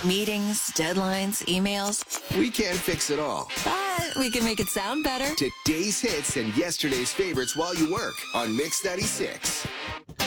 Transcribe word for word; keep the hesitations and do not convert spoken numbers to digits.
Meetings, deadlines, emails. We can't fix it all. But we can make it sound better. Today's hits and yesterday's favorites while you work on Mix ninety-six.